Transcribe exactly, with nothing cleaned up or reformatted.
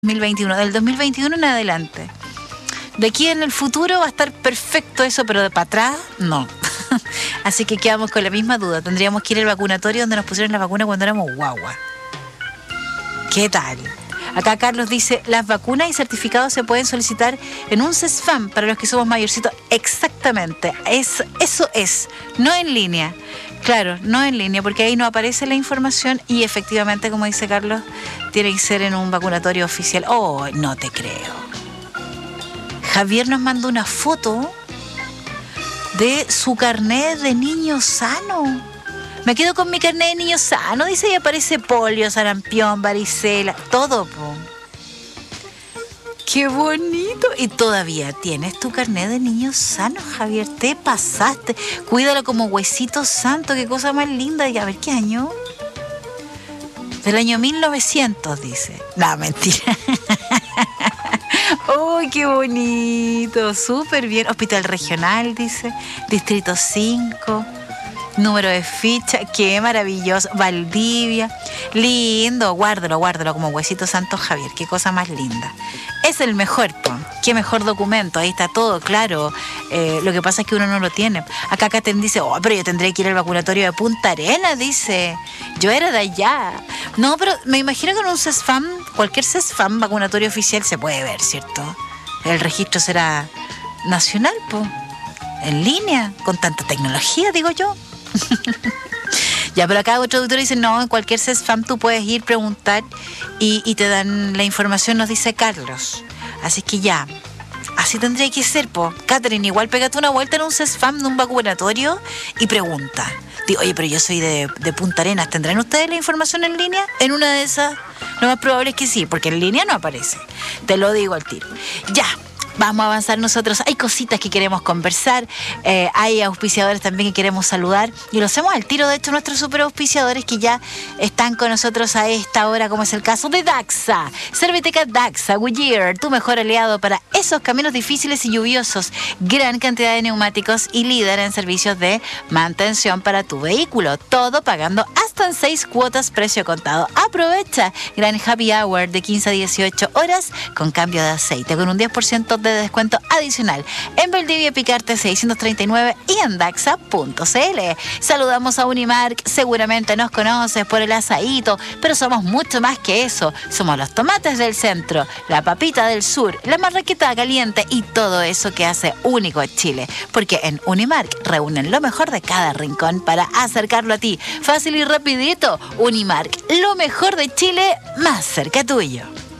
dos mil veintiuno, del dos mil veintiuno en adelante. De aquí en el futuro va a estar perfecto eso, pero de para atrás, no. Así que quedamos con la misma duda. Tendríamos que ir al vacunatorio donde nos pusieron la vacuna cuando éramos guagua. ¿Qué tal? Acá Carlos dice, las vacunas y certificados se pueden solicitar en un CESFAM para los que somos mayorcitos. Exactamente, es, eso es, no en línea. Claro, no en línea, porque ahí no aparece la información y efectivamente, como dice Carlos, tiene que ser en un vacunatorio oficial. Oh, no te creo. Javier nos mandó una foto de su carnet de niño sano. Me quedo con mi carnet de niño sano, dice, y aparece polio, sarampión, varicela, todo, po. ¡Qué bonito! Y todavía tienes tu carnet de niño sano, Javier. Te pasaste. Cuídalo como huesito santo. Qué cosa más linda. Y a ver, ¿qué año? Del año mil novecientos, dice. No, mentira. ¡Uy, qué bonito! Súper bien. Hospital Regional, dice. Distrito cinco. Número de ficha, qué maravilloso. Valdivia, lindo, guárdalo, guárdalo como huesito santo, Javier, qué cosa más linda. Es el mejor, po. Qué mejor documento, ahí está todo claro. Eh, lo que pasa es que uno no lo tiene. Acá Caten dice, oh, pero yo tendré que ir al vacunatorio de Punta Arenas, dice. Yo era de allá. No, pero me imagino que en un CESFAM, cualquier CESFAM vacunatorio oficial se puede ver, ¿cierto? El registro será nacional, po. En línea, con tanta tecnología, digo yo. Ya, pero acá otro doctor dice, no, en cualquier CESFAM tú puedes ir, preguntar y, y te dan la información, nos dice Carlos. Así que ya, así tendría que ser, po. Catherine, igual pégate una vuelta en un CESFAM de un vacunatorio y pregunta. Digo, oye, pero yo soy de, de Punta Arenas, ¿tendrán ustedes la información en línea? En una de esas, lo más probable es que sí, porque en línea no aparece. Te lo digo al tiro. Ya. Vamos a avanzar nosotros. Hay cositas que queremos conversar, eh, hay auspiciadores también que queremos saludar y lo hacemos al tiro. De hecho, nuestros super auspiciadores que ya están con nosotros a esta hora, como es el caso de Daxa, Cerveteca Daxa, Goodyear, tu mejor aliado para esos caminos difíciles y lluviosos, gran cantidad de neumáticos y líder en servicios de mantención para tu vehículo, todo pagando hasta en seis cuotas precio contado. Aprovecha gran happy hour de quince a dieciocho horas con cambio de aceite con un diez por ciento de descuento adicional en Valdivia Picarte seiscientos treinta y nueve y en daxa punto c l. Saludamos a Unimark, seguramente nos conoces por el asadito, pero somos mucho más que eso. Somos los tomates del centro, la papita del sur, la marraqueta caliente y todo eso que hace único a Chile, porque en Unimark reúnen lo mejor de cada rincón para acercarlo a ti. Fácil y rapidito, Unimark, lo mejor de Chile más cerca tuyo.